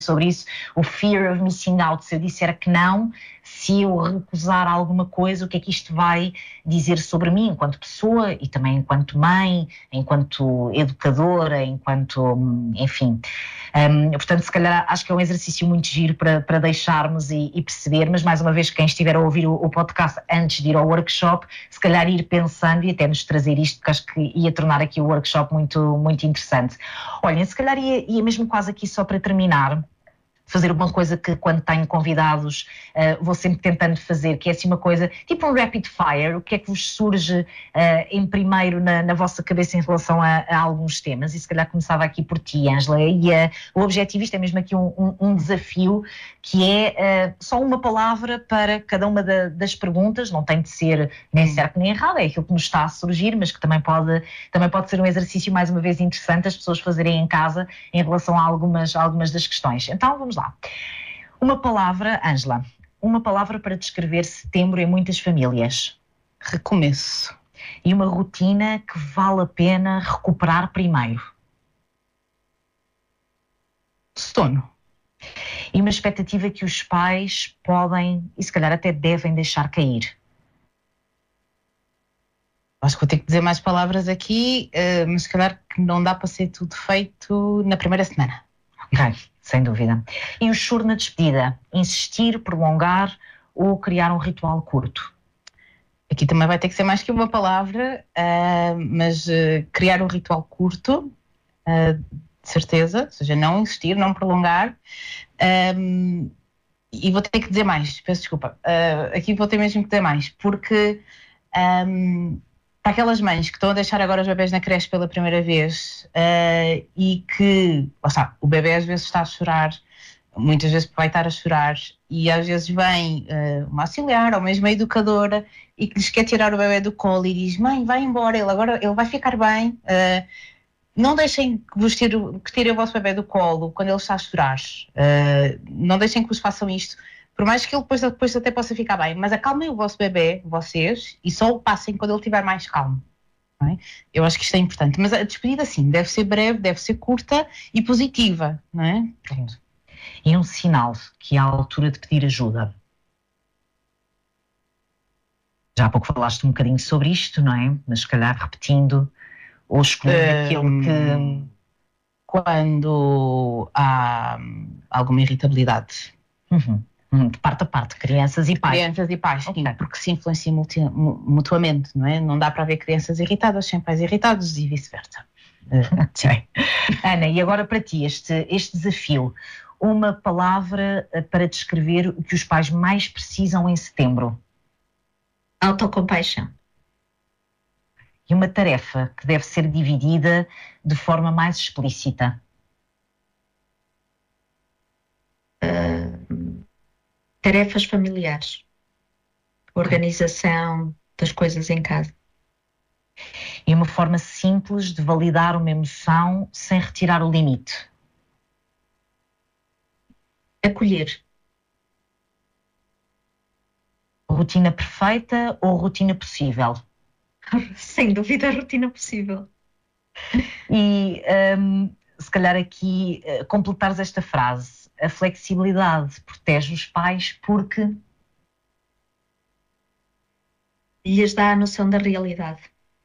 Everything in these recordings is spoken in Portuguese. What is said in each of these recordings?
sobre isso, o fear of missing out. Se eu disser que não, se eu recusar alguma coisa, o que é que isto vai dizer sobre mim enquanto pessoa e também enquanto mãe, enquanto educadora, enquanto, enfim. Portanto, se calhar acho que é um exercício muito giro para deixarmos e perceber, mas mais uma vez, quem estiver a ouvir o podcast antes de ir ao workshop, se calhar ir pensando e até nos trazer isto, porque acho que ia tornar aqui o workshop muito, muito interessante. Olhem, se calhar ia mesmo quase aqui só para terminar, fazer uma coisa que quando tenho convidados vou sempre tentando fazer, que é assim uma coisa, tipo um rapid fire. O que é que vos surge em primeiro na vossa cabeça em relação a alguns temas? E se calhar começava aqui por ti, Ângela. E o objetivo, isto é mesmo aqui um desafio, que é só uma palavra para cada uma das perguntas. Não tem de ser nem certo nem errado, é aquilo que nos está a surgir, mas que também pode ser um exercício, mais uma vez, interessante as pessoas fazerem em casa em relação a algumas das questões. Então vamos lá. Uma palavra, Ângela, uma palavra para descrever setembro em muitas famílias. Recomeço. E uma rotina que vale a pena recuperar primeiro. Sono. E uma expectativa que os pais podem e se calhar até devem deixar cair. Acho que vou ter que dizer mais palavras aqui, mas se calhar que não dá para ser tudo feito na primeira semana. Ok, sem dúvida. E o choro na despedida? Insistir, prolongar ou criar um ritual curto? Aqui também vai ter que ser mais que uma palavra, mas criar um ritual curto, de certeza, ou seja, não insistir, não prolongar. E vou ter que dizer mais, peço desculpa. Aqui vou ter mesmo que dizer mais, porque para aquelas mães que estão a deixar agora os bebés na creche pela primeira vez e que, lá está, o bebé às vezes está a chorar, muitas vezes vai estar a chorar e às vezes vem uma auxiliar ou mesmo a educadora e que lhes quer tirar o bebé do colo e diz: mãe, vai embora, ele vai ficar bem. Não deixem que tirem o vosso bebé do colo quando ele está a chorar. Não deixem que vos façam isto. Por mais que ele depois até possa ficar bem, mas acalmem o vosso bebê, vocês, e só o passem quando ele estiver mais calmo. Não é? Eu acho que isto é importante. Mas a despedida, sim, deve ser breve, deve ser curta e positiva, não é? Pronto. E um sinal que é a altura de pedir ajuda. Já há pouco falaste um bocadinho sobre isto, não é? Mas se calhar repetindo, ou escolher aquilo que... Quando há alguma irritabilidade. De parte a parte, crianças e pais. Crianças e pais, okay. Sim, porque se influenciam mutuamente, não é? Não dá para haver crianças irritadas sem pais irritados e vice-versa. Okay. Ana, e agora para ti, este desafio, uma palavra para descrever o que os pais mais precisam em setembro. Autocompaixão. E uma tarefa que deve ser dividida de forma mais explícita. Tarefas familiares. Organização das coisas em casa. E uma forma simples de validar uma emoção sem retirar o limite. Acolher. Rotina perfeita ou rotina possível? Sem dúvida, a rotina possível. E se calhar aqui completares esta frase. A flexibilidade protege os pais porque lhes dá a noção da realidade.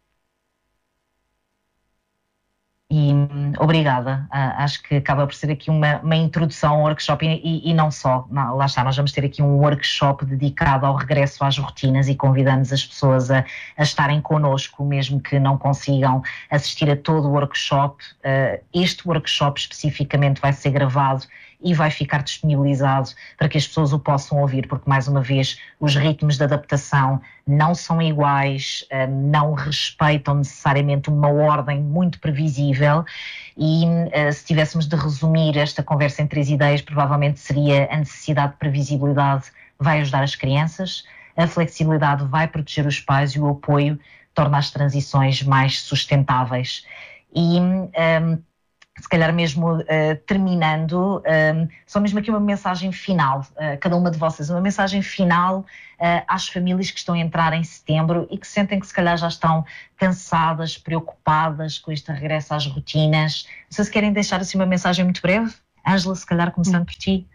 E obrigada. Acho que acaba por ser aqui uma introdução ao workshop e não só. Não, lá está, nós vamos ter aqui um workshop dedicado ao regresso às rotinas e convidamos as pessoas a estarem connosco, mesmo que não consigam assistir a todo o workshop. Este workshop especificamente vai ser gravado e vai ficar disponibilizado para que as pessoas o possam ouvir, porque, mais uma vez, os ritmos de adaptação não são iguais, não respeitam necessariamente uma ordem muito previsível e se tivéssemos de resumir esta conversa em 3 ideias, provavelmente seria: a necessidade de previsibilidade vai ajudar as crianças, a flexibilidade vai proteger os pais e o apoio torna as transições mais sustentáveis. E se calhar mesmo terminando, só mesmo aqui uma mensagem final, cada uma de vocês, uma mensagem final às famílias que estão a entrar em setembro e que sentem que se calhar já estão cansadas, preocupadas com este regresso às rotinas. Vocês querem deixar assim uma mensagem muito breve? Ângela, se calhar começando por ti.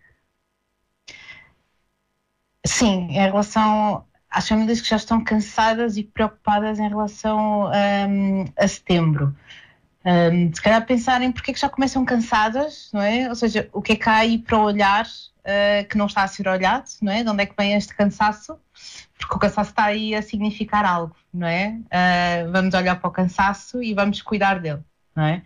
Sim, em relação às famílias que já estão cansadas e preocupadas em relação a setembro. Se calhar pensarem porque é que já começam cansadas, não é? Ou seja, o que é que há aí para olhar que não está a ser olhado, não é? De onde é que vem este cansaço? Porque o cansaço está aí a significar algo, não é? Vamos olhar para o cansaço e vamos cuidar dele, não é?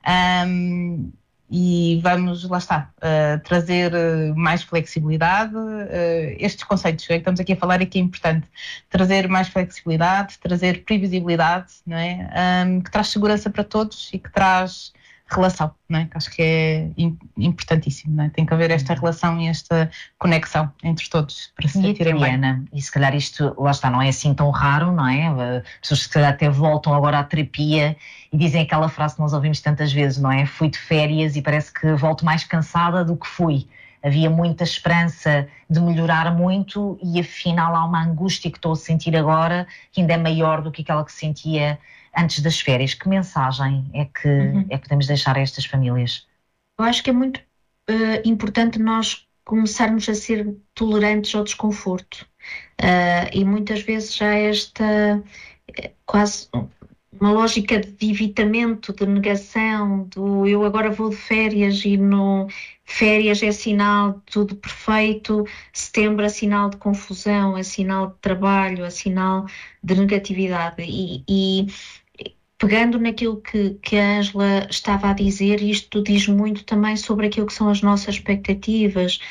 E vamos, lá está, trazer mais flexibilidade. Estes conceitos que estamos aqui a falar é que é importante. Trazer mais flexibilidade, trazer previsibilidade, não é? Que traz segurança para todos e que traz relação, não é? Que acho que é importantíssimo, não é? Tem que haver esta relação e esta conexão entre todos para se sentirem bem. Ana, e se calhar isto, lá está, não é assim tão raro, não é? Pessoas que se calhar até voltam agora à terapia e dizem aquela frase que nós ouvimos tantas vezes, não é? Fui de férias e parece que volto mais cansada do que fui. Havia muita esperança de melhorar muito e afinal há uma angústia que estou a sentir agora que ainda é maior do que aquela que sentia antes das férias. Que mensagem é que podemos deixar a estas famílias? Eu acho que é muito importante nós começarmos a ser tolerantes ao desconforto. E muitas vezes já esta quase uma lógica de evitamento, de negação, do eu agora vou de férias e no férias é sinal de tudo perfeito, setembro é sinal de confusão, é sinal de trabalho, é sinal de negatividade. E pegando naquilo que a Ângela estava a dizer, isto diz muito também sobre aquilo que são as nossas expectativas,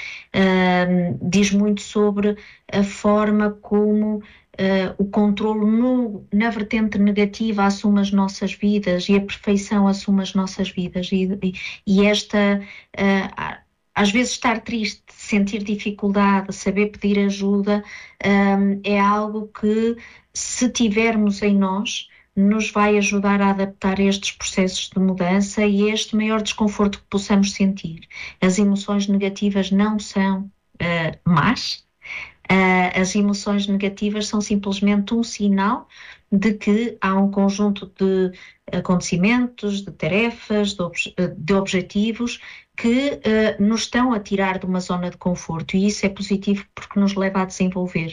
diz muito sobre a forma como o controlo na vertente negativa assume as nossas vidas e a perfeição assume as nossas vidas. E esta, às vezes estar triste, sentir dificuldade, saber pedir ajuda, é algo que, se tivermos em nós, nos vai ajudar a adaptar a estes processos de mudança e a este maior desconforto que possamos sentir. As emoções negativas não são más. As emoções negativas são simplesmente um sinal de que há um conjunto de acontecimentos, de tarefas, de objetivos que nos estão a tirar de uma zona de conforto, e isso é positivo porque nos leva a desenvolver.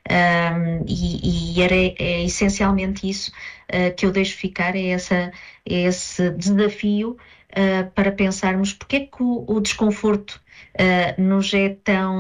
É essencialmente isso que eu deixo ficar, é esse desafio para pensarmos porque é que o desconforto nos é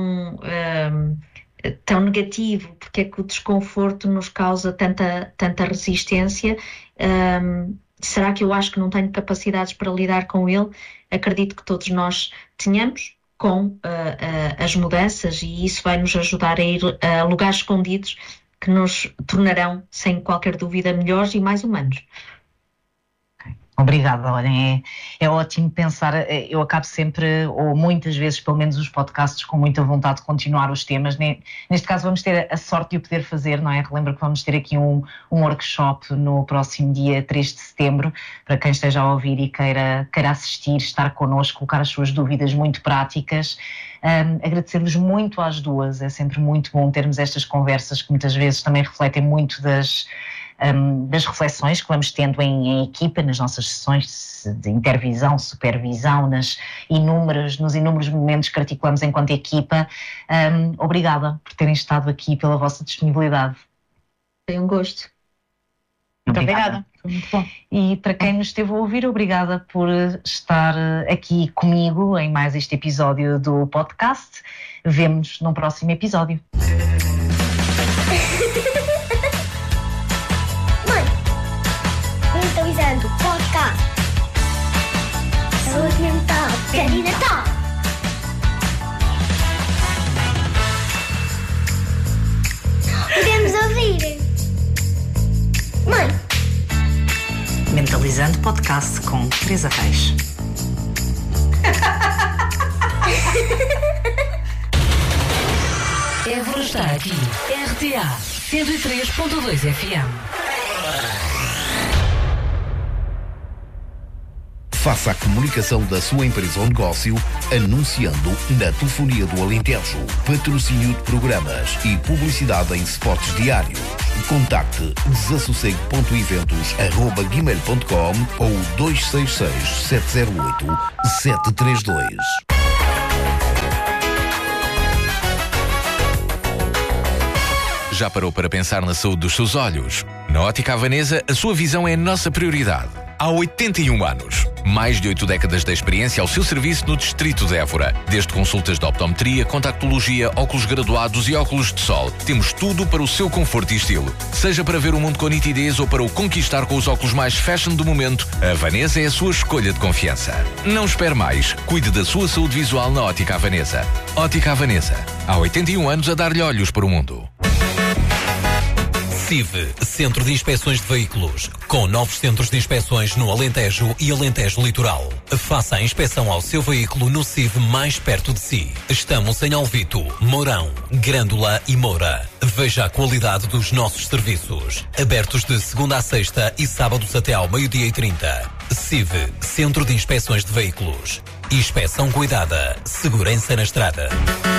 tão negativo, porque é que o desconforto nos causa tanta resistência. Será que eu acho que não tenho capacidades para lidar com ele? Acredito que todos nós tenhamos com as mudanças, e isso vai nos ajudar a ir a lugares escondidos que nos tornarão, sem qualquer dúvida, melhores e mais humanos. Obrigada, olhem, é ótimo pensar, eu acabo sempre, ou muitas vezes, pelo menos os podcasts, com muita vontade de continuar os temas. Neste caso vamos ter a sorte de o poder fazer, não é? Relembro que vamos ter aqui um workshop no próximo dia 3 de setembro, para quem esteja a ouvir e queira assistir, estar connosco, colocar as suas dúvidas muito práticas. Agradecer-vos muito às duas, é sempre muito bom termos estas conversas que muitas vezes também refletem muito das reflexões que vamos tendo em equipa, nas nossas sessões de intervisão, supervisão, nos inúmeros momentos que articulamos enquanto equipa. Obrigada por terem estado aqui, pela vossa disponibilidade. Foi um gosto. Muito obrigada. Foi muito bom. E para quem nos esteve a ouvir, obrigada por estar aqui comigo em mais este episódio do podcast. Vemo-nos num próximo episódio. Mentalizando podcast. Saúde mental. Feliz Natal. Podemos ouvir. Mãe. Mentalizando podcast com Teresa Reis. Évora está aqui. RTA 103.2 FM. Faça a comunicação da sua empresa ou negócio anunciando na Telefonia do Alentejo, patrocínio de programas e publicidade em spots diários. Contacte desassossego.eventos@gmail.com ou 266 708 732. Já parou para pensar na saúde dos seus olhos? Na Ótica Havanesa, a sua visão é a nossa prioridade. Há 81 anos. Mais de 8 décadas de experiência ao seu serviço no Distrito de Évora. Desde consultas de optometria, contactologia, óculos graduados e óculos de sol. Temos tudo para o seu conforto e estilo. Seja para ver o mundo com nitidez ou para o conquistar com os óculos mais fashion do momento, a Havanesa é a sua escolha de confiança. Não espere mais. Cuide da sua saúde visual na Ótica Havanesa. Ótica Havanesa. Há 81 anos a dar-lhe olhos para o mundo. CIV, Centro de Inspeções de Veículos, com novos centros de inspeções no Alentejo e Alentejo Litoral. Faça a inspeção ao seu veículo no CIV mais perto de si. Estamos em Alvito, Mourão, Grândola e Moura. Veja a qualidade dos nossos serviços. Abertos de segunda a sexta e sábados até ao 12h30. CIV, Centro de Inspeções de Veículos. Inspeção cuidada. Segurança na estrada.